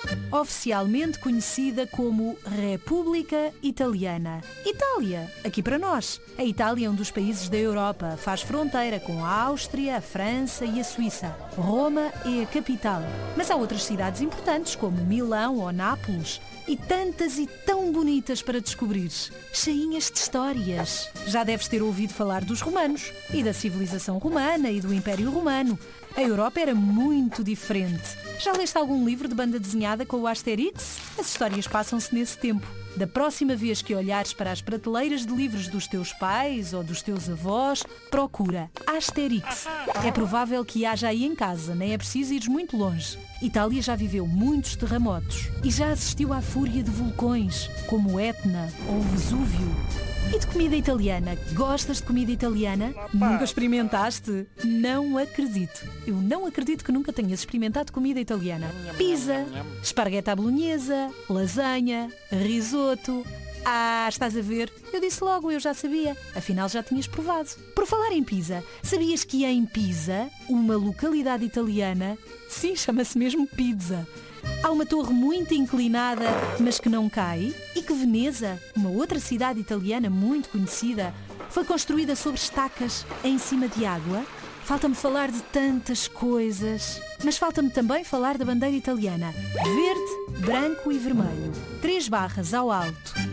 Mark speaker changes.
Speaker 1: Oficialmente conhecida como República Italiana. Itália, aqui para nós. A Itália é um dos países da Europa. Faz fronteira com a Áustria, a França e a Suíça. Roma é a capital. Mas há outras cidades importantes, como Milão ou Nápoles. E tantas e tão bonitas para descobrir. Cheinhas de histórias. Já deves ter ouvido falar dos romanos e da civilização romana e do Império Romano. A Europa era muito diferente. Já leste algum livro de banda desenhada com o Asterix? As histórias passam-se nesse tempo. Da próxima vez que olhares para as prateleiras de livros dos teus pais ou dos teus avós, procura Asterix. É provável que haja aí em casa, nem é preciso ir muito longe. Itália já viveu muitos terremotos e já assistiu à fúria de vulcões, como o Etna ou o Vesúvio. E de comida italiana? Gostas de comida italiana? Nunca experimentaste? Não acredito. Eu não acredito que nunca tenhas experimentado comida italiana. Pizza, esparguete à bolonhesa, lasanha, risoto. Ah, estás a ver? Eu disse logo, eu já sabia. Afinal, já tinhas provado. Por falar em Pisa, sabias que em Pisa, uma localidade italiana, sim, chama-se mesmo Pizza, há uma torre muito inclinada, mas que não cai, e que Veneza, uma outra cidade italiana muito conhecida, foi construída sobre estacas em cima de água? Falta-me falar de tantas coisas, mas falta-me também falar da bandeira italiana. Verde, branco e vermelho. 3 barras ao alto.